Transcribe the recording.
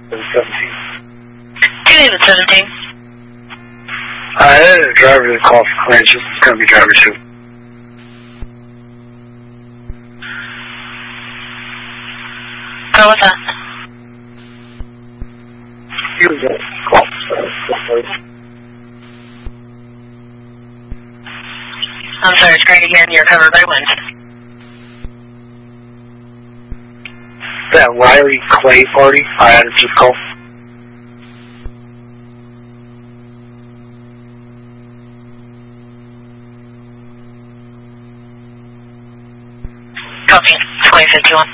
Two David 17. I had a driver that called for claims. It's going to be driver 2. Go with that. He was a call. I'm sorry, it's great again. You're covered by wind. That Riley Clay party, I had it just call. Copy. 2051.